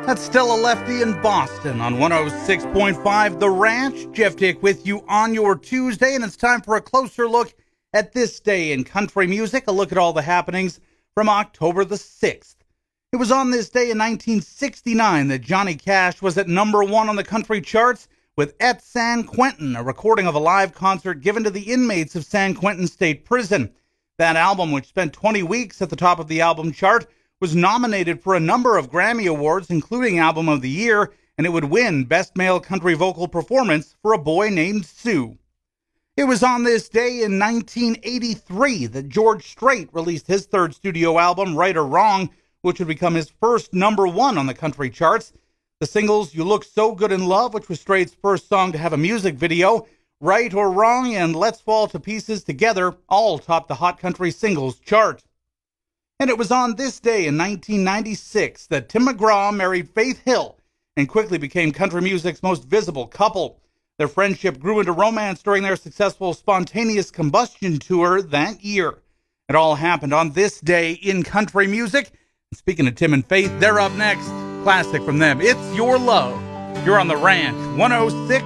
That's Stella Lefty in Boston on 106.5 The Ranch. Jeff Dick with you on your Tuesday, and it's time for a closer look at this day in country music, a look at all the happenings from October the 6th. It was on this day in 1969 that Johnny Cash was at number one on the country charts with Et San Quentin, a recording of a live concert given to the inmates of San Quentin State Prison. That album, which spent 20 weeks at the top of the album chart, was nominated for a number of Grammy Awards, including Album of the Year, and it would win Best Male Country Vocal Performance for A Boy Named Sue. It was on this day in 1983 that George Strait released his third studio album, Right or Wrong, which would become his first number one on the country charts. The singles You Look So Good in Love, which was Strait's first song to have a music video, Right or Wrong, and Let's Fall to Pieces Together all topped the Hot Country Singles chart. And it was on this day in 1996 that Tim McGraw married Faith Hill and quickly became country music's most visible couple. Their friendship grew into romance during their successful Spontaneous Combustion tour that year. It all happened on this day in country music. And speaking of Tim and Faith, they're up next. Classic from them, It's Your Love. You're on The Ranch, 106.